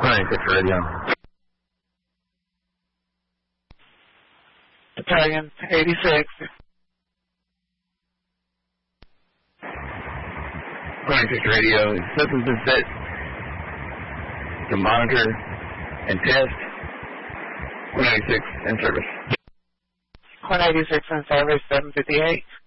196 radio. Battalion 86. 196 radio. Systems been set to monitor and test. 196 in service. 186 in service, 758.